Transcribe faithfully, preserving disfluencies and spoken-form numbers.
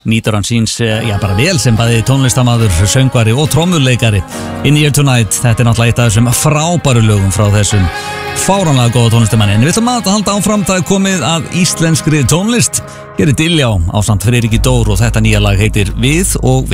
nýtur hann síns, já bara vel sem bæði tónlistamaður, söngvari og trommuleikari. In Here Tonight, þetta er náttúrulega eitt af þessum frábæru lögum frá þessum fáránlega góða tónlistamanni. En við ætlum að halda áfram, það er komið að íslenskri tónlist. Hér er Diljá ásamt Friðriki Dór og þetta nýja lag heitir Við og Við.